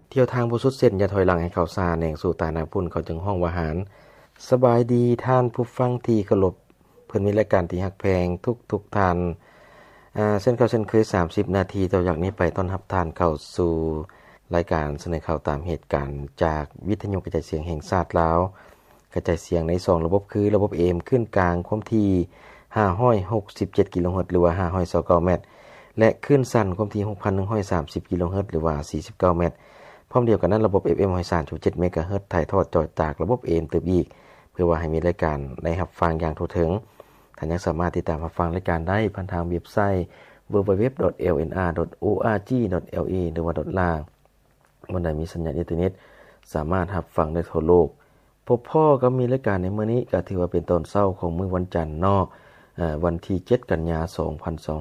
เที่ยวทางบ่สุดเส้นอย่าถอยหลังให้เข้าซ่าแหน่งสู่ตานางพุ่นเขาจึงห้องว่าหารสบายดีท่านผู้ฟังที่เคารพเพิ่นมีรายการที่ฮักแพงทุกท่านเส้นเคย30นาทีต่อจากนี้ไปต้อนรับท่านเข้าสู่รายการเสนอข่าวตามเหตุการณ์จากวิทยุกระจายเสียงแห่งชาติลาวกระจายเสียงใน2ระบบคือระบบ AM ขึ้นกลางความถี่567กิโลเฮิรตซ์หรือว่า529เมตรและขึ้นสั้นความถี่ 6,130 กิโลเฮิรตซ์หรือว่า49เมตรพร้อมเดียวกันนั้นระบบ FM 103.7เมกะเฮิรตซ์ถ่ายทอดจากระบบ AM เติบอีกเพื่อว่าให้มีรายการได้รับฟังอย่างทั่วถึงท่านยังสามารถติดตามรับฟังรายการได้ผ่านทางเว็บไซต์ www.lnr.org.la หรือว่า .lawang บนใดมีสัญญาณอินเทอร์เน็ตสามารถรับฟังได้ทั่วโลกพบพ่อก็มีรายการในมื้อนี้ก็ถือว่าเป็นตอนเช้าของมื้อวันจันทร์เนาะวันที่7กันยายน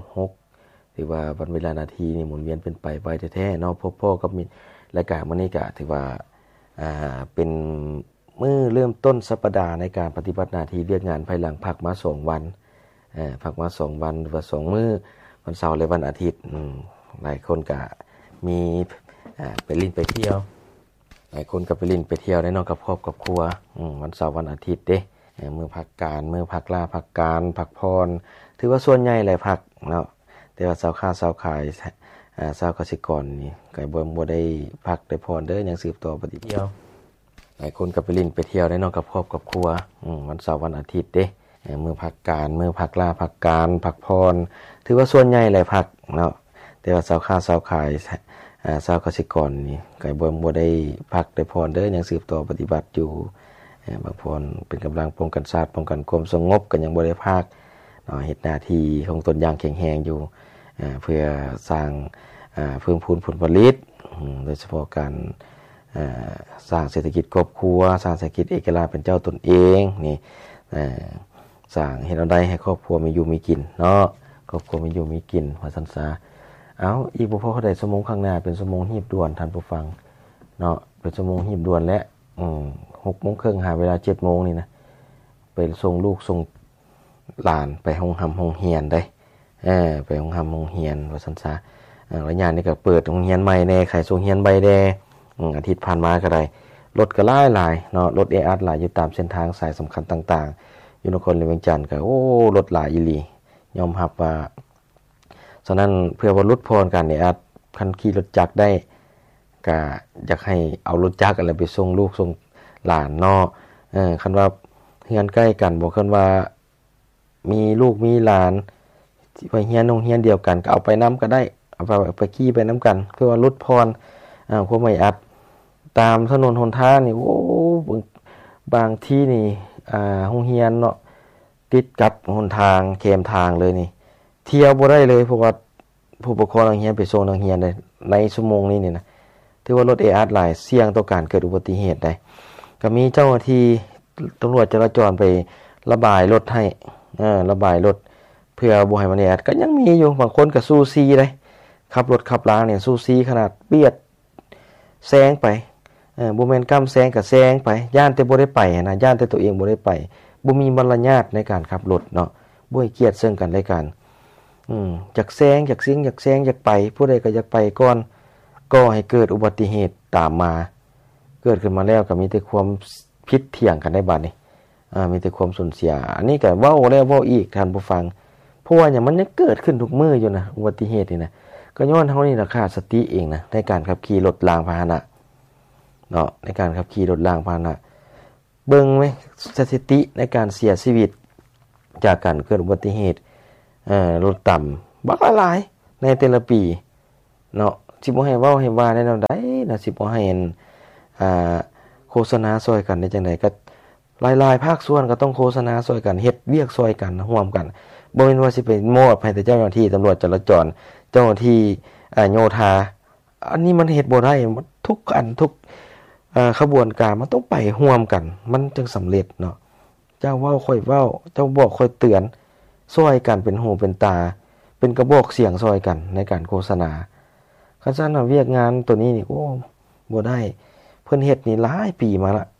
2026ถือว่าวันเวลานาทีนี่หมุนเวียนเป็นไปไวแท้ๆเนาะพบพ่อก็มีรายการมื้อนี้ก็ถือว่าเป็นมื้อเริ่มต้นสัปดาห์ในการปฏิบัติหน้าที่เรียกงานภายหลังพักมา2วันพักมา2วันหรือว่า2มื้อวันเสาร์และวันอาทิตย์หลายคนก็มีไปลิ้นไปเที่ยวหลายคนก็ไปลิ้นไปเที่ยวได้นอนกับครอบกับครัววันเสาร์วันอาทิตย์เด้มื้อพักการมื้อพักลาพักการพักพรถือว่าส่วนใหญ่หลายพักเนาะแต่ว่าเสาร์ค้าเสาร์ขายเสาร์กสิกรนี่ก็บ่ได้พักได้พรเด้อยังสืบต่อปฏิเที่ยวหลายคนก็ไปลิ้นไปเที่ยวได้นอนกับครอบกับครัววันเสาร์วันอาทิตย์เด้มื้อพักการมื้อพักลาพักการพักพรถือว่าส่วนใหญ่หลายพักเนาะแต่ว่าเสาร์ค้าเสาร์ขายเสาร์กสิกรนี่ก็บ่ได้พักได้พรเด้อยังสืบต่อปฏิบัติอยู่บางพรเป็นกำลังป้องกันชาติป้องกันความสงบก็ยังบ่ได้พักเนาะเฮ็ดหน้าที่ของตนอย่างแข็งแรงอยู่เพื่อสร้างเพิ่มพูนผลผลิตโดยเฉพาะการสร้างเศรษฐกิจครอบครัวสร้างเศรษฐกิจเอกราชเป็นเจ้าตนเองนี่สร้างเฮ็ดเอาได้ให้ครอบครัวมีอยู่มีกินเนาะครอบครัวมีอยู่มีกินว่าซั่นซะเอาอีกบ่พอเขาได้ชั่วโมงข้างหน้าเป็นชั่วโมงฮีบด่วนท่านผู้ฟังเนาะเป็นชั่วโมงฮีบด่วนและ6:30 นหาเวลา 7:00 นนี่นะไปส่งลูกส่งหลานไปโรงเรียนได้ไปโรงเรียนว่าซั่นซะระยะนี้ก็เปิดโรงเรียนใหม่แน่ใครส่งเรียนใบแดอาทิตย์ผ่านมาก็ได้รถก็หลายเนาะรถอัดหลายอยู่ตามเส้นทางสายสำคัญต่างๆอยู่นครหลวงเวียงจันทน์ก็รถหลายอีหลียอมรับว่าฉะนั้นเพื่อว่าลดพรการอัดคันขี่รถจักรได้ก็อยากให้เอารถจักรอะไรไปส่งลูกส่งหลานเนาะคันว่าเฮือนใกล้กันบ่คันว่ามีลูกมีหลานไปเรียนโรงเรียนเดียวกันก็เอาไปนํก็ได้เอาไปขี่ไปนํกันเพื่อว่าลดพรความไม่อัดตามถนนหนทางนี่บางที่นี่โรงเรียนเนาะติดกับหนทางเขมทางเลยนี่เที่ยวบ่ได้เลยเพราะว่าผู้ปกครองโรงเรียนไปส่งโรงเรียนในชั่วโมงนี้นี่นะถือว่ารถอัดหลายเสี่ยงต่อการเกิดอุบัติเหตุได้ก็มีเจ้าหน้าที่ตำรวจจราจรไประบายรถให้ระบายรถเพื่อบ่ให้มันอัดก็ยังมีอยู่บางคนก็สู้ซีได้ขับรถขับลางเนี่ยสู้ซีขนาดเบียดแซงไปบ่แม่นกำแซงก็แซงไปย่านแต่บ่ได้ไปนะย่านแต่ตัวเองบ่ได้ไปบ่มีมารยาทในการขับรถเนาะบ่ให้เกียรติซึ่งกันและกันอยากแซงอยากซิ่งอยากแซงอยากไปผู้ใดก็อยากไปก่อนก็ให้เกิดอุบัติเหตุตามมาเกิดขึ้นมาแล้วก็มีแต่ความผิดเถียงกันได้บัดนี้มีแต่ความสูญเสียอันนี้ก็เว้าแล้วเว้าอีกท่านผู้ฟังเพราะว่าหยังมันยังเกิดขึ้นทุกมื้ออยู่นะอุบัติเหตุนี่นะก็ย้อนเฮานี่ล่ะขาดสติเองนะในการขับขี่รถรางพาหนะเนาะในการขับขี่รถรางพาหนะเบิ่งมั้ยสถิติในการเสียชีวิตจากการเกิดอุบัติเหตุรถต่ำบักหลายในแต่ละปีเนาะสิบ่ให้เว้าให้ว่าได้แนวใดน่ะสิบ่ให้โฆษณาซอยกันได้จังได๋ก็หลายๆภาคส่วนก็ต้องโฆษณาซอยกันเฮ็ดเวียกซอยกันร่วมกันบ่แม่นว่าสิไปมอบให้แต่เจ้าหน้าที่ตำรวจจราจรเจ้าหน้าที่โยธาอันนี้มันเฮ็ดบ่ได้ทุกอันทุกขบวนการมันต้องไปร่วมกันมันจึงสำเร็จเนาะเจ้าเว้าค่อยเว้าเจ้าบอกค่อยเตือนซอยกันเป็นหูเป็นตาเป็นกระบอกเสียงซอยกันในการโฆษณาคันซั่นน่ะเวียกงานตัวนี้นี่บ่ได้เพิ่นเฮ็ดนี่หลายปีมาละ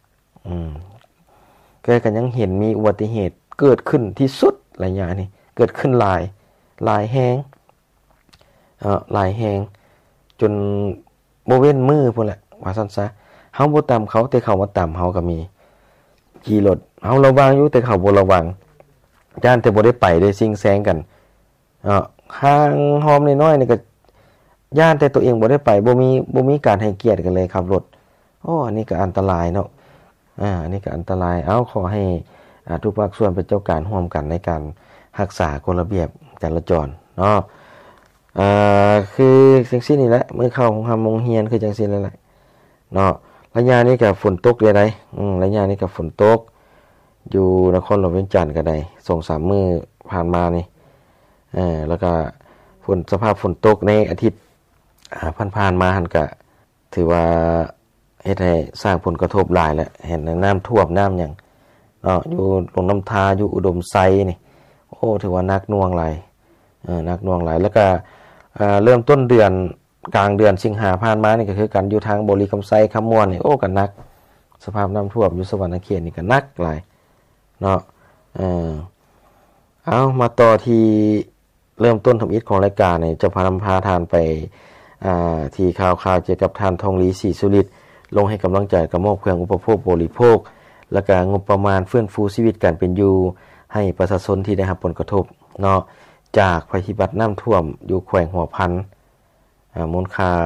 ก็ยังเห็นมีอุบัติเหตุเกิดขึ้นที่สุดระยะนี้เกิดขึ้นหลายแฮงหลายแฮงจนบ่เว้นมือพุ่นแหละว่าซั่นซะเฮาบ่ตามเขาแต่เขามาตามเฮาก็มีขี่รถเฮาระวังอยู่แต่เขาบ่ระวังย่านแต่บ่ได้ไปได้ซิ่งแซงกันห่างหอมน้อยๆนี่ก็ย่านแต่ตัวเองบ่ได้ไปบ่มีการให้เกียรติกันเลยขับรถอันนี้ก็อันตรายเนาะอันนี้ก็อันตรายขอให้ทุกภาคส่วนเป็นเจ้าการร่วมกันในการรักษากฎระเบียบจราจรเนาะคือจังซี่นี่แหละมื้อเข้าของโรงเรียนคือจังซี่นั่นแหละเนาะระยะนี้ก็ฝนตกได้ระยะนี้ก็ฝนตกอยู่นครหลวงเวียงจันทน์ก็ได้2-3 มื้อผ่านมานี่แล้วก็สภาพฝนตกในอาทิตย์ผ่านมาหั่นก็ถือว่าเฮ็ดให้สร้างผลกระทบหลายแล้วเห็นน้ำท่วมน้ำหยังเนาะอยู่ลงน้ำทาอยู่อุดมไซนี่ถือว่านักหน่วงหลายนักหน่วงหลายแล้วก็เริ่มต้นเดือนกลางเดือนสิงหาผ่านมานี่ก็คือกันอยู่ทางบุรีคำไซคำม่วนนี่ก็นักสภาพน้ำท่วมอยู่สวรรณเขตนี่ก็นักหลายเนาะเอามาต่อที่เริ่มต้นทำอิฐของรายการเนี่ยจะพาทานไปที่ข่าวเกี่ยวกับทานทองหลีศรีสุฤทธิ์ลงให้กำลังใจกับมอบเครื่องอุปโภคบริโภคและก็งบประมาณฟื้นฟูชีวิตการเป็นอยู่ให้ประชาชนที่ได้รับผลกระทบเนาะจากภัยพิบัติน้ำท่วมอยู่แขวงหัวพันมูลค่า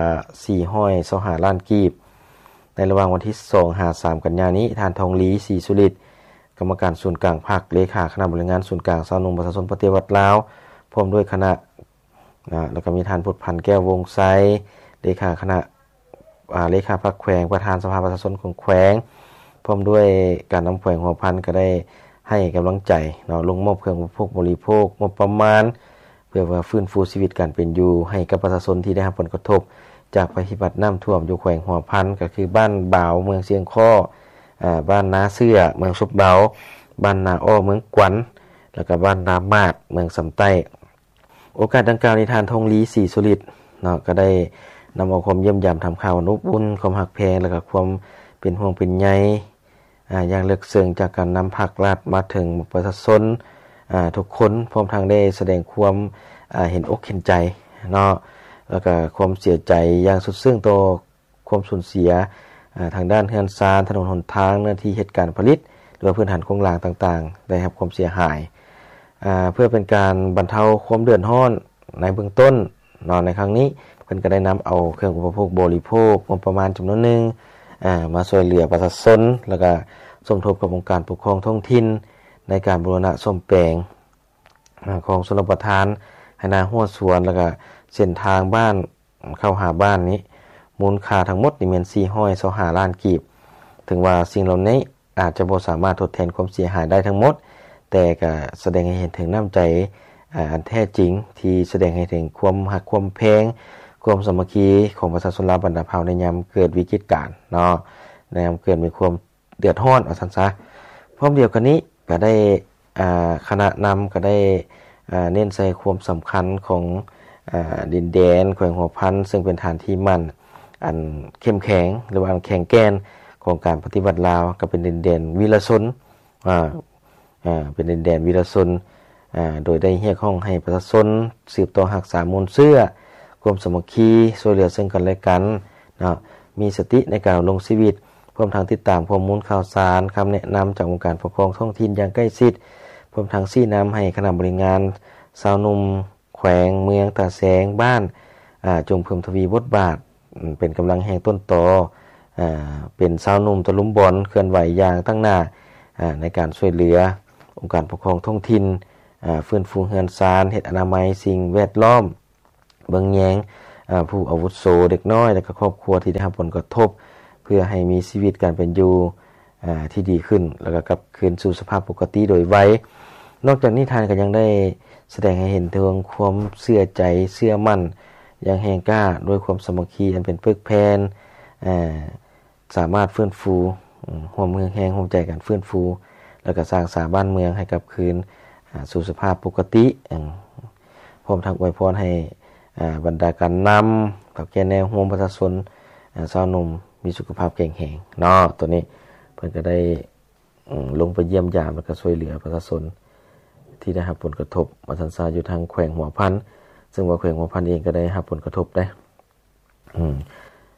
425 ล้านกีบในระหว่างวันที่2-3 กันยายนนี้ทานทองหลีศรีสุฤทธิ์กรรมการศูนย์กลางภาคเลขาคณะบริหารศูนย์กลางสานุประชาชนปฏิวัติลาวพร้อมด้วยคณะแล้วก็มีทานพุทธพันธ์แก้ววงไซเลขาคณะเลขาพรรคแขวงประธานสภาประชาชนของแขวงพร้อมด้วยการนำแขวงหัวพันธ์ก็ได้ให้กำลังใจลงมอบเครื่องอุปโภคบริโภคงบประมาณเพื่อว่าฟื้นฟูชีวิตการเป็นอยู่ให้กับประชาชนที่ได้รับผลกระทบจากภัยพิบัติน้ำท่วมอยู่แขวงหัวพันธ์ก็คือบ้านบ่าวเมืองเชียงข้อบ้านนาเสื้อเมืองซุบเบาบ้านนาอ้อเมืองกวนแล้วก็บ้านนามาดเมืองสำใต้โอกาสดังกล่าวในทานทองหลีศรีสุฤทธิ์เนาะก็ได้นำเอาความเยี่ยมยามทำข่าวนุบุญความหักแพงแล้วก็ความเป็นห่วงเป็นใยอย่างลึกซึ้งจากการนำภาครัฐมาถึงประชาชนทุกคนพร้อมทางได้แสดงความเห็นอกเห็นใจเนาะแล้วก็ความเสียใจอย่างสุดซึ้งต่อความสูญเสียทางด้านเฮือนซานถนนหนทางเนื้อที่เหตุการณ์ผลิตหรือพื้นฐานโครงสร้างต่างๆได้รับความเสียหายเพื่อเป็นการบรรเทาความเดือดร้อนในเบื้องต้นในครั้งนี้เพิ่นก็ได้นำเอาเครื่องอุปโภคบริโภคประมาณจำนวนหนึ่งมาช่วยเหลือประชาชนแล้วก็สมทบกับองค์การปกครองท้องถิ่นในการบูรณะซ่อมแปลงของชลประทานให้นาหัวสวนแล้วก็เส้นทางบ้านเข้าหาบ้านนี้มูลค่าทั้งหมดนี่แม่น425 ล้านกีบถึงว่าสิ่งเหล่านี้อาจจะบ่สามารถทดแทนความเสียหายได้ทั้งหมดแต่ก็แสดงให้เห็นถึงน้ำใจอันแท้จริงที่แสดงให้ถึงความหักความแพงความสามัคคีของประชาชนลาวบรรดาเผ่าในยามเกิดวิกฤตการณ์เนาะในยามเกิดมีความเดือดร้อนว่าซั่นซะพร้อมเดียวกันนี้ก็ได้คณะนำก็ได้เน้นใส่ความสำคัญของดินแดนแขวงหัวพันซึ่งเป็นฐานที่มั่นอันเข้มแข็งหรือว่าอันแข็งแกร่งของการปฏิบัติลาวก็เป็นดินแดนวีรชนเป็นดินแดนวีรชนโดยได้เรียกร้องให้ประชาชนสืบต่อรักษามวลเชื่อความสามัคคีช่วยเหลือซึ่งกันและกันมีสติในการลงชีวิตพร้อมทางติดตามข้อมูลข่าวสารคำแนะนำจากองค์การปกครองท้องถิ่นอย่างใกล้ชิดพร้อมทางชี้นำให้คณะบริหารชาวนุ่มแขวงเมืองตาแสงบ้านจงเพิ่มทวีบทบาทเป็นกำลังแห่งต้นตอเป็นชาวนุ่มตะลุมบอนเคลื่อนไหวอย่างตั้งหน้าในการช่วยเหลือองค์การปกครองท้องถิ่นฟื้นฟูเฮือนซานเฮ็ดอนามัยสิ่งแวดล้อมเบิ่งแยงผู้อาวุโสเด็กน้อยและก็ครอบครัวที่ได้รับผลกระทบเพื่อให้มีชีวิตการเป็นอยู่ที่ดีขึ้นแล้วก็กลับคืนสู่สภาพปกติโดยไวนอกจากนี้ทานก็ยังได้แสดงให้เห็นถึงความเชื่อใจเชื่อมั่นอย่างแห่งกล้าด้วยความสามัคคีอันเป็นปึกแผ่นสามารถฟื้นฟูร่วมมือแห่งร่วมใจกันฟื้นฟูแล้วก็สร้างสาบ้านเมืองให้กลับคืนสู่สภาพปกติพร้อมทั้งอวยพรให้บรรดาการนำกับแก่แนวร่วมประชาชนชาวหนุ่มมีสุขภาพแข็งแรงเนาะตัวนี้เพิ่นก็ได้ลงไปเยี่ยมยามแล้วก็ช่วยเหลือประชาชนที่ได้รับผลกระทบมาทันซาอยู่ทางแขวงหัวพันซึ่งว่าแขวงหัวพันเองก็ได้รับผลกระทบได้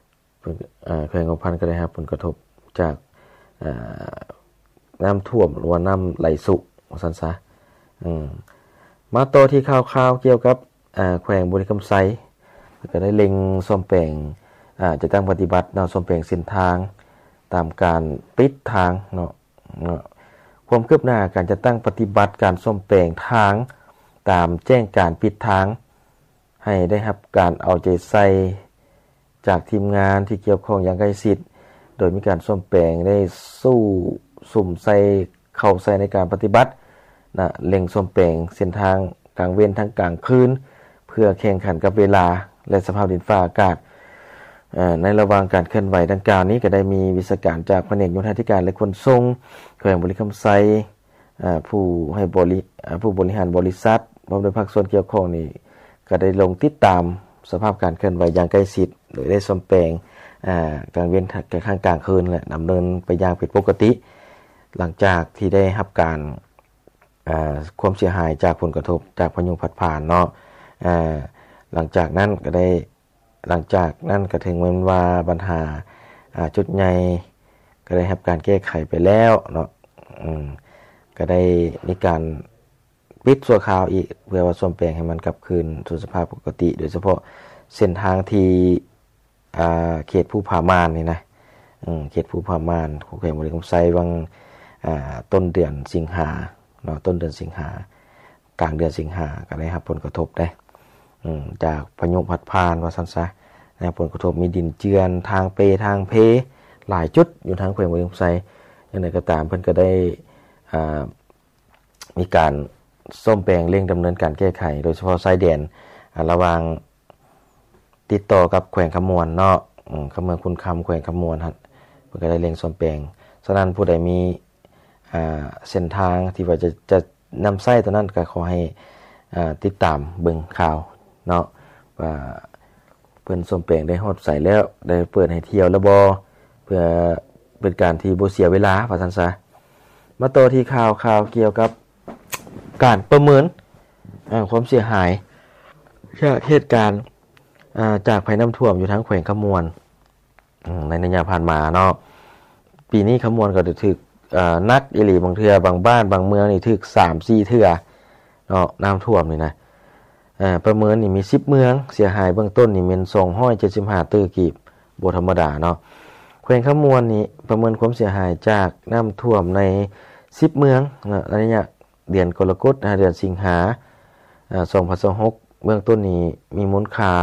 แขวงอุพันก็ได้รับผลกระทบจากน้ำท่วมหรือว่าน้ำไหลสุว่าซั่นซะมาต่อที่ข่าวๆเกี่ยวกับแขวงบุรีคำไซก็ได้เล็งซ่อมแปลงจะตั้งปฏิบัติแนวซ่อมแปลงเส้นทางตามการปิดทางเนาะความคืบหน้าการจะตั้งปฏิบัติการซ่อมแปลงทางตามแจ้งการปิดทางให้ได้รับการเอาใจใส่จากทีมงานที่เกี่ยวข้องอย่างใกล้ชิดโดยมีการซ่อมแปลงได้สุ่มใส่เข้าใส่ในการปฏิบัตินะเล็งซ่อมแปลงเส้นทางกลางเว้นทั้งกลางคืนเพื่อแข่งขันกับเวลาและสภาพดินฟ้าอากาศในระหว่างการเคลื่อนไหวดังกล่าวนี้ก็ได้มีวิศวการจากแผนกโยธาธิการและขนส่งแขวงบุรีคำไซผู้บริหารบริษัทพร้อมด้วยภาคส่วนเกี่ยวข้องนี่ก็ได้ลงติดตามสภาพการเคลื่อนไหวอย่างใกล้ชิดโดยได้ซ่อมแปลงกลางเว้นข้างกลางคืนและดำเนินไปอย่างผิดปกติหลังจากที่ได้รับการความเสียหายจากผลกระทบจากพายุพัดผ่านเนาะหลังจากนั้นก็ถึงวันว่าปัญหาจุดใหญ่ก็ได้รับการแก้ไขไปแล้วเนาะก็ได้มีการปิดชั่วคราวอีกเพื่อว่าซ่อมแปลงให้มันกลับคืนสู่สภาพปกติโดยเฉพาะเส้นทางที่เขตภูผาม่านนี่นะเขตภูผาม่านของแขวงบุรีคำไซวังต้นเดือนสิงหาเนาะต้นเดือนสิงหากลางเดือนสิงหาก็ได้รับผลกระทบได้จากพายุพัดผ่านว่าซั่นซะนะผลกระทบมีดินเจือนทางเพหลายจุดอยู่ทางแขวงบุรีคำไซอย่างไรก็ตามเพิ่นก็ได้มีการซ่อมแปลงเร่งดำเนินการแก้ไขโดยเฉพาะชายแดนระหว่างติดต่อกับแขวงคำมวนเนาะเมืองคุณคำแขวงคำมวนครับเพิ่นก็ได้เร่งซ่อมแปลงฉะนั้นผู้ใดมีเส้นทางที่ว่าจะนำไส้ตัวนั้นก็ขอให้ติดตามเบิ่งข่าวเนาะว่าเพิ่นซ่อมแปลงได้ฮอดใส่แล้วได้เปิดให้เที่ยวแล้วบ่เพื่อเป็นการที่บ่เสียเวลาว่าซั่นซะมาต่อที่ข่าวเกี่ยวกับการประเมินความเสียหายจากเหตุการณ์จากภัยน้ำท่วมอยู่ทั้งแขวงคำมวนในระยะผ่านมาเนาะปีนี้คำมวนก็จะถึกนักอีหลีบางเทื่อบางบ้านบางเมืองนี่ถึก 3-4 เทื่อเนาะน้ำท่วมนี่นะประเมินนี่มี10เมืองเสียหายเบื้องต้นนี่เป็น275ตื้อกีบบ่ธรรมดาเนาะแขวงคำมวนนี่ประเมินความเสียหายจากน้ำท่วมใน10เมืองระยะเดือนกรกฎาคมเดือนสิงหา2026เบื้องต้นนี้มีมูลค่า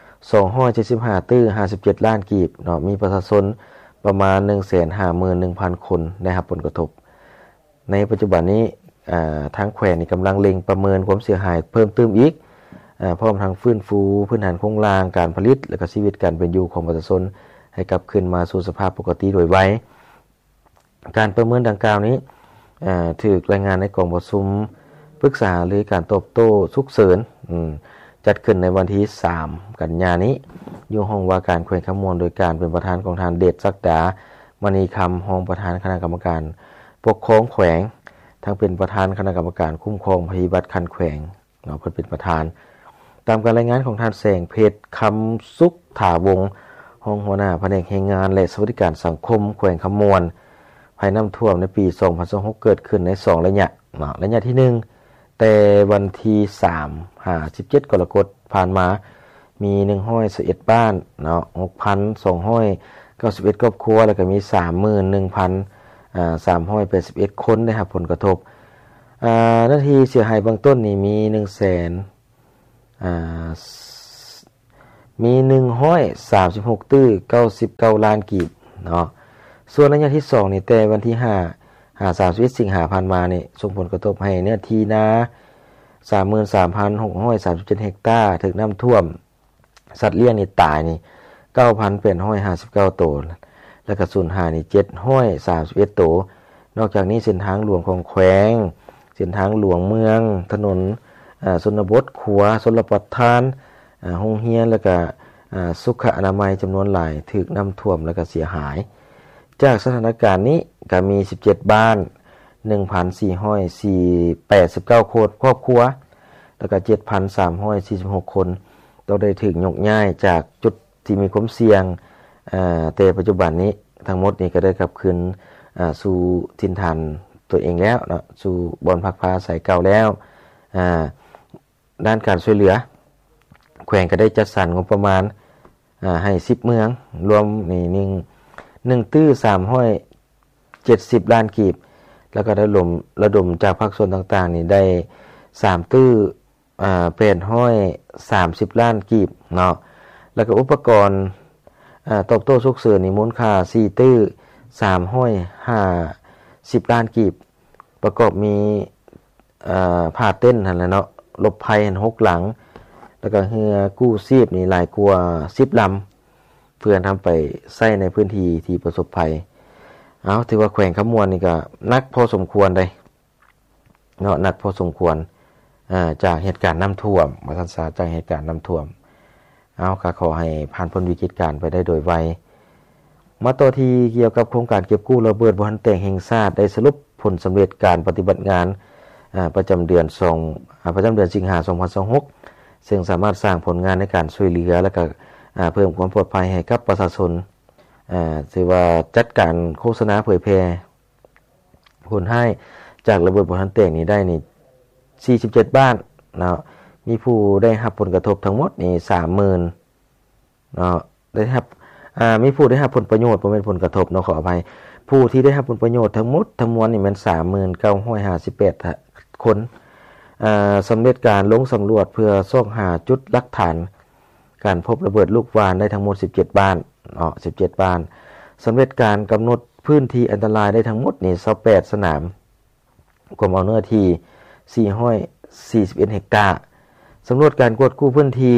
275ตื้อ57ล้านกีบเนาะมีประชาชนประมาณ 151,000 คนได้รับผลกระทบในปัจจุบันนี้ทางแขวงนี่กำลังเล็งประเมินความเสียหายเพิ่มเติมอีกพร้อมทั้งฟื้นฟูพื้นฐานโครงสร้างการผลิตและก็ชีวิตการเป็นอยู่ของประชาชนให้กลับคืนมาสู่สภาพปกติโดยไวการประเมินดังกล่าวนี้ถูกรายงานในกองประชุมปรึกษาหรือการตอบโต้ฉุกเฉินจัดขึ้นในวันที่3กันยายนนี้อยู่ห้องว่าการแขวงคำมวนโดยการเป็นประธานของท่านเดชศักดามณีคำรองประธานคณะกรรมการปกครองแขวงทั้งเป็นประธานคณะกรรมการคุ้มครองภัยพิบัติคันแขวงเนาะเพิ่นเป็นประธานตามการรายงานของท่านแสงเพชรคำสุขถาวงศ์รองหัวหน้าแผนกแรงงานและสวัสดิการสังคมแขวงคำมวนภัยน้ำท่วมในปี2026เกิดขึ้นใน2ระยะเนาะระยะที่1แต่วันที่17กรกฎาคมผ่านมามี111บ้านเนาะ 6,291 ครอบครัวแล้วก็มี 31,381 คนได้รับผลกระทบนาทีเสียหายเบื้องต้นนี่มีมี136ตื้อ99ล้านกีบเนาะส่วนระยะที่2นี่แต่วันที่31สิงหาคมผ่านมานี่ส่งผลกระทบให้เนื้อที่นา 33,637 เฮกตาร์ถูกน้ำท่วมสัตว์เลี้ยงนี่ตายนี่ 9,859 ตัวแล้วก็สูญหายนี่731 ตัวนอกจากนี้เส้นทางหลวงของแขวงเส้นทางหลวงเมืองถนนชนบทขัวชลประทานโรงเรียนแล้วก็สุขอนามัยจำนวนหลายถูกน้ำท่วมแล้วก็เสียหายจากสถานการณ์นี้ก็มี17บ้าน1,489 ครอบครัวแล้วก็ 7,346 คนต้องได้ถึงยกย้ายจากจุดที่มีความเสี่ยงแต่ปัจจุบันนี้ทั้งหมดนี้ก็ได้กลับคืนสู่ถิ่นฐานตัวเองแล้วเนาะสู่บอนพักพาอาศัยเก่าแล้วด้านการช่วยเหลือแขวงก็ได้จัดสรรงบประมาณให้10เมืองรวมนี่1ตื้อ370ล้านกีบแล้วก็ได้ระดมจากภาคส่วนต่างๆนี่ได้3ตื้อ830ล้านกีบเนาะแล้วก็อุปกรณ์ตอบโต้ฉุกเฉินนี่มูลค่า4ตื้อ350ล้านกีบประกอบมีผ้าเต้นหั่นแหละเนาะหลบภัย6หลังแล้วก็เรือกู้ชีพนี่หลายกว่า10ลำเพื่อทำไปใช้ในพื้นที่ที่ประสบภัยถือว่าแขวงขมวนนี่ก็นักพอสมควรได้เนาะนักพอสมควรจากเหตุการณ์น้ำท่วมมาทันษาจากเหตุการณ์น้ำท่วมก็ขอให้ผ่านพ้นวิกฤตการณ์ไปได้โดยไวมาต่อที่เกี่ยวกับโครงการเก็บกู้ระเบิดบ่ทันแตกแห่งชาติได้สรุปผลสำเร็จการปฏิบัติงานประจำเดือนสิงหาคม2026ซึ่งสามารถสร้างผลงานในการช่วยเหลือและก็เพิ่มความปลอดภัยให้กับประชาชนถือว่าจัดการโฆษณาเผยแพร่ผลให้จากระเบิดบ่ทันแตกนี้ได้นี่47บ้านเนาะมีผู้ได้รับผลกระทบทั้งหมดนี่ 30,000 เนาะได้รับมีผู้ได้รับผลประโยชน์บ่แม่นผลกระทบเนาะขออภัยผู้ที่ได้รับผลประโยชน์ทั้งหมดทั้งมวลนี่มัน 3958 คนสำเร็จการลงสำรวจเพื่อซ่องหาจุดหลักฐานการพบระเบิดลูกวานได้ทั้งหมด17บ้าน17บ้านสำเร็จการกำหนดพื้นที่อันตรายได้ทั้งหมดนี่28สนามกรมเอาเนื้อที่441เฮกตาร์สำรวจการกวดกู้พื้นที่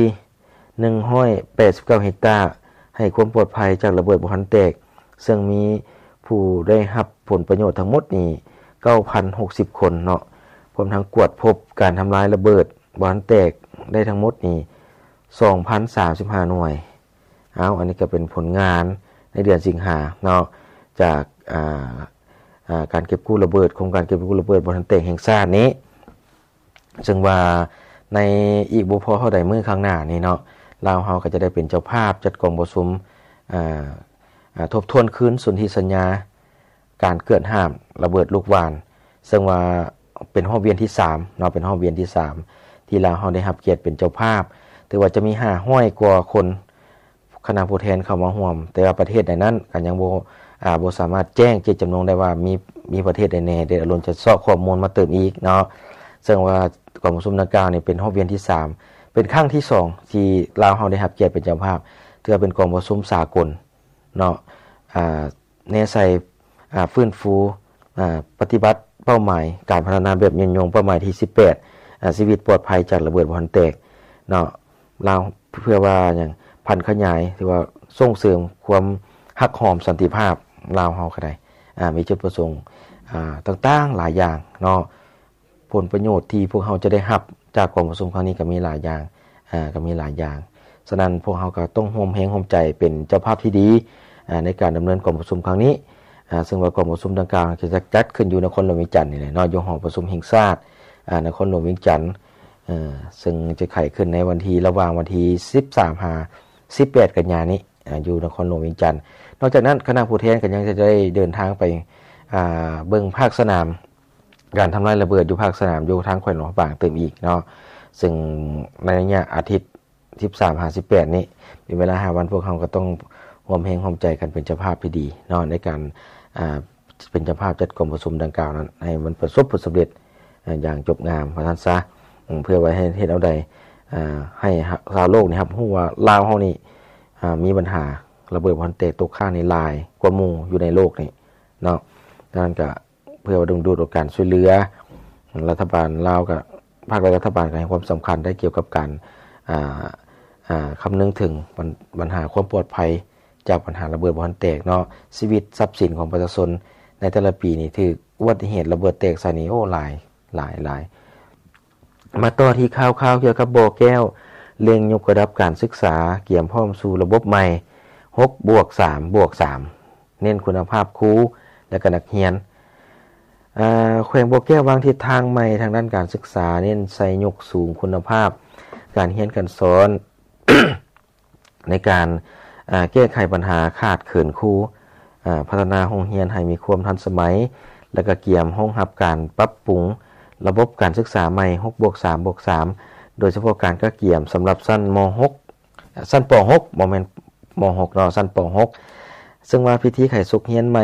189เฮกตาร์ให้ความปลอดภัยจากระเบิดบ่ทันแตกซึ่งมีผู้ได้รับผลประโยชน์ทั้งหมดนี่ 9,060 คนเนาะพร้อมทั้งกวดพบการทำลายระเบิดบ่ทันแตกได้ทั้งหมดนี่ 2,035 หน่วยอันนี้ก็เป็นผลงานในเดือนสิงหาเนาะจากการเก็บกู้ระเบิดโครงการเก็บกู้ระเบิดบ่ทันแตกแห่งชาตินี้ซึ่งว่าในอีกบ่พอเท่าใดมื้อข้างหน้านี่เนาะลาวเฮาก็จะได้เป็นเจ้าภาพจัดกองประชุมทบทวนคืนสนธิสัญญาการเกิดห้ามระเบิดลูกวานซึ่งว่าเป็นห้องเวียนที่3เนาะเป็นห้องเวียนที่3ที่ลาวเฮาได้รับเกียรติเป็นเจ้าภาพถือว่าจะมี500กว่าคนคณะผู้แทนเข้ามาร่วมแต่ว่าประเทศใดนั้นก็ยังบ่สามารถแจ้งเจตจำนงได้ว่ามีประเทศใดแน่เดี๋ยวอรุณจะสอบข้อมูลมาเติมอีกเนาะซึ่งว่ากองประชุมดังกล่าวนี่เป็นห้องเวียนที่3เป็นครั้งที่2ที่ลาวเฮาได้รับเกียรติเป็นเจ้าภาพถือว่าเป็นกองประชุมสากลเนาะแนวใส่ฟื้นฟูปฏิบัติเป้าหมายการพัฒนาแบบยืนยงเป้าหมายที่18ชีวิตปลอดภัยจากระเบิดบ่ทันแตกเนาะลาวเพื่อว่าอย่างพันขยายที่ว่าส่งเสริมความฮักหอมสันติภาพลาวเฮาก็ได้มีจุดประสงค์ต่างๆหลายอย่างเนาะผลประโยชน์ที่พวกเฮาจะได้รับจากกองประชุมครั้งนี้ก็มีหลายอย่างฉะนั้นพวกเฮาก็ต้องร่วมแรงร่วมใจเป็นเจ้าภาพที่ดีในการดำเนินกองประชุมครั้งนี้ซึ่งว่ากองประชุมดังกล่าวจะจัดขึ้นอยู่นครหลวงเวียงจันทน์นี่แหละเนาะอยู่หอประชุมแห่งชาตินครหลวงเวียงจันทน์ซึ่งจะไขขึ้นในวันที่ระหว่างวันที่18กันยายนนี้อยู่นครหลวงเวียงจันทน์นอกจากนั้นคณะผู้แทนก็ยังจะได้เดินทางไปเบิ่งภาคสนามการทำลายระเบิดอยู่ภาคสนามอยู่ทางแขวงหลวงพระบางเติมอีกเนาะซึ่งในระยะอาทิตย์13-18นี้เป็นเวลา5วันพวกเขาก็ต้องร่วมแรงร่วมใจกันเป็นเจ้าภาพที่ดีเนาะในการเป็นเจ้าภาพจัดกองประชุมดังกล่าวนั้นให้มันประสบผลสำเร็จอย่างจบงามว่าซั่นซะเพื่อไว้ให้เฮ็ดเอาใดให้ชาวโลกนี่ครับฮู้ว่าลาวเฮานี่มีปัญหาระเบิดบ่ทันแตกตกค้างในหลายกว่าหมู่อยู่ในโลกนี่เนาะดังนั้นก็เพื่อดึงดูดการช่วยเหลือรัฐบาลลาวก็ภาครัฐบาลก็ให้ความสำคัญได้เกี่ยวกับการคำนึงถึงปัญหาความปลอดภัยจากปัญหาระเบิดบ่ทันแตกเนาะชีวิตทรัพย์สินของประชาชนในแต่ละปีนี่ถืออุบัติเหตุระเบิดแตกใส่นี่หลายมาต่อที่ข่าวเกี่ยวกับบ่อแก้วเล็งยกระดับการศึกษาเกี่ยมพร้อมสู่ระบบใหม่6+3+3เน้นคุณภาพครูและก็นักเรียนแขวงบ่อแก้ววางทิศทางใหม่ทางด้านการศึกษาเน้นใส่ยกสูงคุณภาพการเรียนการสอน ในการแก้ไขปัญหาขาดเขินครูพัฒนาโรงเรียนให้มีความทันสมัยและก็เกี่ยมรองรับการปรับปรุงระบบการศึกษาใหม่ 6+3+3 โดยเฉพาะการก็เกี่ยมสำหรับชั้นม.6 ชั้นป.6 บ่แม่นม.6 เนาะชั้นป.6 ซึ่งว่าพิธีไขสุขเรียนใหม่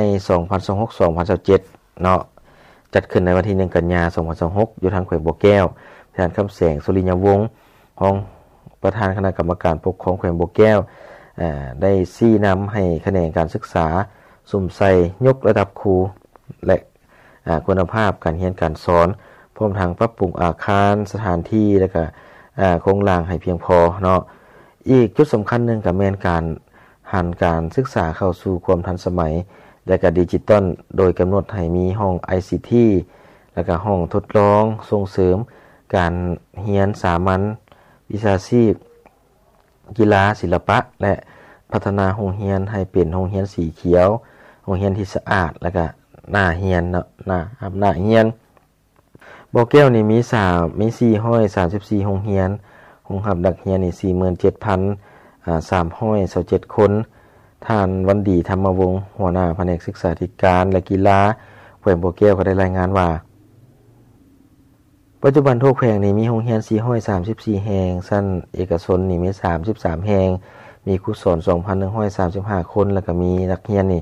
2026-2027 เนาะจัดขึ้นในวันที่1กันยายน 2026 อยู่ทางแขวงบ่อแก้วอาจารย์คำแสงสุริยวงศ์รองประธานคณะกรรมการปกครองแขวงบ่อแก้วได้ชี้นำให้แขนงการศึกษาสุ่มใส่ยกระดับครูและคุณภาพการเรียนการสอนพร้อมทั้งปรับปรุงอาคารสถานที่และก็โครงสร้างให้เพียงพอเนาะอีกจุดสำคัญหนึ่งก็แม่นการหันการศึกษาเข้าสู่ความทันสมัยและก็ดิจิตอลโดยกำหนดให้มีห้อง ICT และก็ห้องทดลองส่งเสริมการเรียนสามัญวิชาชีพกีฬาศิลปะและพัฒนาโรงเรียนให้เป็นโรงเรียนสีเขียวโรงเรียนที่สะอาดและก็น่าเรียนเนาะน่าเรียนบ่อแก้วนี่มี434โรงเรียนรองรับนักเรียนนี่ 47,327 คนท่านวันดีธรรมวงศ์หัวหน้าแผนกศึกษาธิการและกีฬาแขวงบ่อแก้วก็ได้รายงานว่าปัจจุบันทั่วแขวงนี้มีโรงเรียน434แห่งชั้นเอกชนนี่มี33แห่งมีครูสอน 2,135 คนแล้วก็มีนักเรียนนี่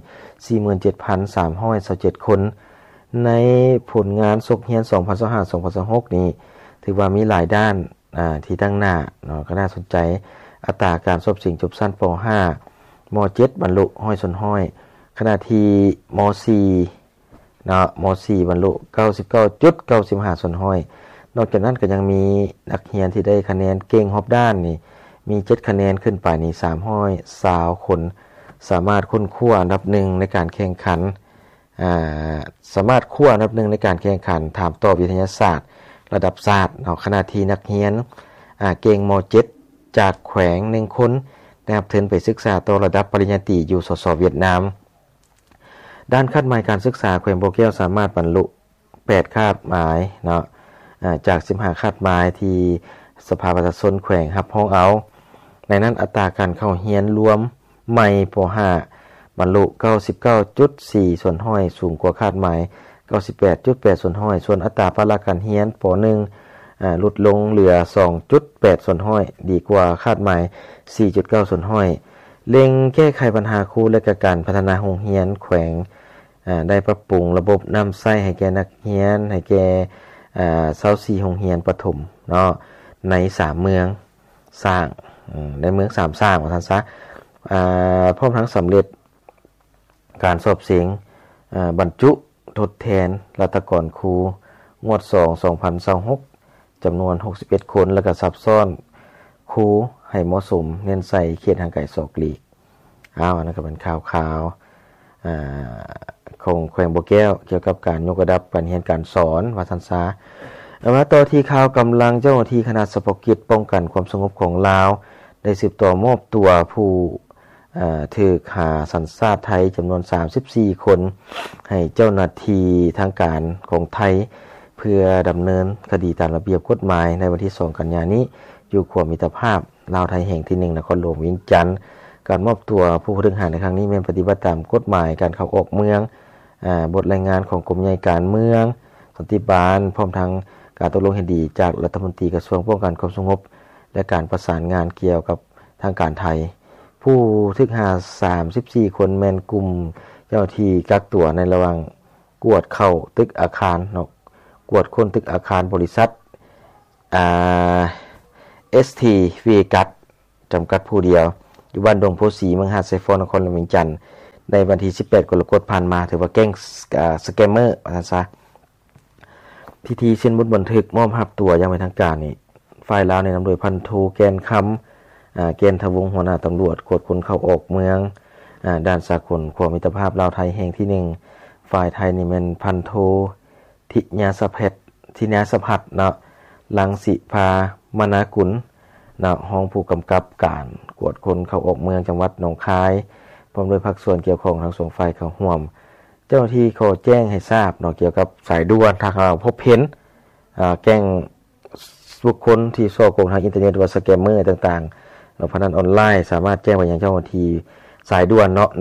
47,327 คนในผลงานสกเรียน 2025-2026 นี้ถือว่ามีหลายด้านที่ตั้งหน้าเนาะก็น่าสนใจอัตราการสอบสิ่งจบชั้นป .5 ม .7 บรรลุห้อยชนห้อยขณะที่ม .4 เนาะม .4 บรรลุ 99.95 ส่วนห้อยนอกจากนั้นก็ยังมีนักเรียนที่ได้คะแนนเก่งรอบด้านนี่มี7คะแนนขึ้นไปนี่320คนสามารถค้นคว้าอันดับ1ในการแข่งขันสามารถคว้าอันดับ1ในการแข่งขันถามตอบวิทยาศาสตร์ระดับศาสตร์เนาะขณะที่นักเรียนเก่งม .7 จากแขวง1คนได้รับทุนไปศึกษาต่อระดับปริญญาตรีอยู่สสเวียดนามด้านคาดหมายการศึกษาแขวงบ่อแก้วสามารถบรรลุ8คาดหมายเนาะจาก15คาดหมายที่สภาประชาชนแขวงรับห้องเอาในนั้นอัตราการเข้าเรียนรวมใหม่ป .5 บรรลุ 99.4 ส่วนห้อยสูงกว่าคาดหมาย 98.8 ส่วนห้อยส่วนอัตราภาระการเรียนป .1 ลดลงเหลือ 2.8 ส่วนห้อยดีกว่าคาดหมาย 4.9 ส่วนห้อยเล็งแก้ไขปัญหาครูและการพัฒนาโรงเรียนแขวงได้ปรับปรุงระบบน้ำใช้ให้แก่นักเรียนให้แก่24โรงเรียนประถมเนาะใน3เมืองสร้างในเมือง3สร้างว่าซั่นซะพร้อมทั้งสำเร็จการสอบเสียงบรรจุทดแทนรัฐกรครูงวด2026จำนวน61คนแล้วก็ซับซ้อนครูให้เหมาะสมเน้นใส่เขตห่างไกลศอกลีกอันนั้นก็เป็นข่าวของแขวงบ่อแก้วเกี่ยวกับการยกระดับการเรียนการสอนว่าซั่นซะมาต่อที่ข่าวกำลังเจ้าหน้าที่คณะเฉพาะกิจป้องกันความสงบของลาวได้สืบต่อมอบตัวผู้ถูกหาสัญชาติไทยจำนวน34คนให้เจ้าหน้าที่ทางการของไทยเพื่อดำเนินคดีตามระเบียบกฎหมายในวันที่2กันยายนนี้อยู่ขวบมิตรภาพลาวไทยแห่งที่1นครหลวงเวียงจันทน์การมอบตัวผู้ถูกหาในครั้งนี้เป็นปฏิบัติตามกฎหมายการเข้าออกเมืองบทรายงานของกรมใหญ่การเมืองสันติบาลพร้อมทั้งการตกลงเห็นดีจากรัฐมนตรีกระทรวงป้องกันความสงบและการประสานงานเกี่ยวกับทางการไทยผู้ถูกหา34คนแม่นกลุ่มเจ้าที่กักตัวในระหว่างกวดเข้าตึกอาคารเนาะกวดคนตึกอาคารบริษัทST วีกัสจำกัดผู้เดียวอยู่บ้านดงโพสีเมืองหาดไซฟอนนครหลวงเวียงจันทน์ในวันที่18กรกฎาคมผ่านมาถือว่าแก๊งสแกมเมอร์ว่าซั่นซะพิธีเซ็นบันทึกมอบรับตัวอย่างเป็นทางการนี่ฝ่ายลาวในนำโดยพันโทแกนคำเกณฑ์ทวงศ์หัวหน้าตำรวจกวดคนเข้าออกเมืองด้านสากลความมิตรภาพลาวไทยแห่งที่1ฝ่ายไทยนี่แม่นพันโททิญาสพัฒน์เนาะลังสิภามนากุลนะห้องผู้กำกับการกวดคนเข้าออกเมืองจังหวัดหนองคายพร้อมด้วยภาคส่วนเกี่ยวข้องทั้ง2ฝ่ายเข้าร่วมเจ้าหน้าที่ขอแจ้งให้ทราบเนาะเกี่ยวกับสายด่วนถ้าเราพบเห็นแก๊งบุคคลที่ช่อโกงทางอินเทอร์เน็ตว่าสแกมเมอร์ต่างๆนาะพนันออนไลน์สามารถแจ้งไปยังเจ้าหน้าที่สายด่วนเนาะ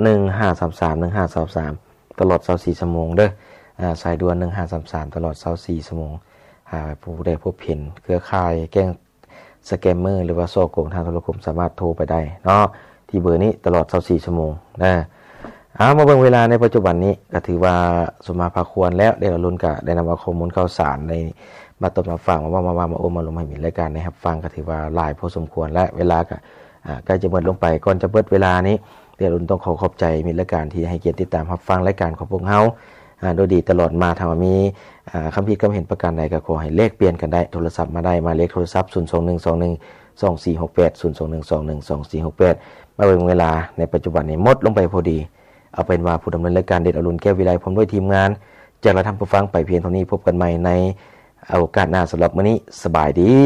1533ตลอด24ชั่วโมงเด้อสายด่วน1533ตลอด24ชั่วโมงผู้ใดพบเห็นเครือข่ายแกล้งสแกมเมอร์หรือว่าซ่อโกงทางโทรคมสามารถโทรไปได้เนาะที่เบอร์นี้ตลอด24ชั่วโมงนะมาเบิ่งเวลาในปัจจุบันนี้ก็ถือว่าสมมาพาควรแล้วได้ลุ้นก็ได้นำเอาข้อมูลข่าวสารในมาตบมาฟังมาโอมาลงให้มีรายการนะครับฟังก็ถือว่าหลายพอสมควรและเวลาก็ใกล้จะหมดลงไปก่อนจะเบิดเวลานี้เดี๋ยวลุ้นต้องขอบใจมีรายการที่ให้เกียรติติดตามรับฟังรายการของพวกเฮาโดยดีตลอดมาถ้ามีคำพิจารณาเห็นประการใดก็ขอให้เลขเปลี่ยนกันได้โทรศัพท์มาได้มาเลขโทรศัพท์021212468 021212468มาเบิ่งเวลาในปัจจุบันนี้หมดลงไปพอดีเอาเป็นว่าผู้ดำเนินรายการเด็ดอรุณแก้ววิไลพร้อมด้วยทีมงานจากเราทำผู้ฟังไปเพียงเท่านี้พบกันใหม่ในโอกาสหน้าสำหรับมื้อนี้สบายดี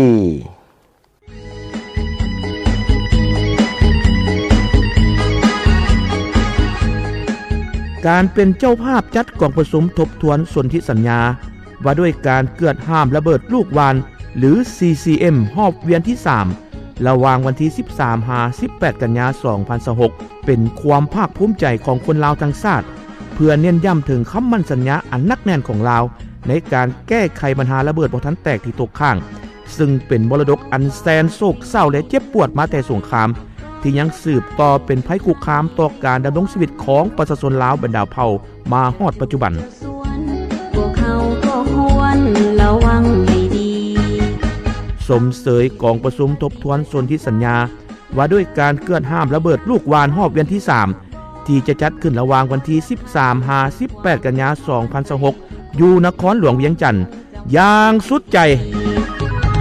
การเป็นเจ้าภาพจัดกองประชุมทบทวนสนธิสัญญาว่าด้วยการเกิดห้ามระเบิดลูกวานหรือ CCM รอบเวียนที่ 3 ระหว่างวันที่ 13-18 กันยายน 2026 เป็นความภาคภูมิใจของคนลาวทั้งชาติเพื่อเน้นย้ำถึงคำมั่นสัญญาอันนักแน่นของลาวในการแก้ไขปัญหาระเบิดบ่ทันแตกที่ตกค้างซึ่งเป็นมรดกอันแสนโศกเศร้าและเจ็บปวดมาแต่สงครามที่ยังสืบต่อเป็นภัยคุกคามต่อการดำรงชีวิตของประชาชนลาวบรรดาเผ่ามาฮอดปัจจุบันพวกเขาก็ควรระวังให้ดีสมเสยกองประชุมทบทวนสนธิสัญญาว่าด้วยการเกิดห้ามระเบิดลูกวานรอบเวียนที่ 3 ที่จะจัดขึ้นระหว่างวันที่ 13-18 กันยายน 2026 อยู่นครหลวงเวียงจันทน์อย่างสุดใจ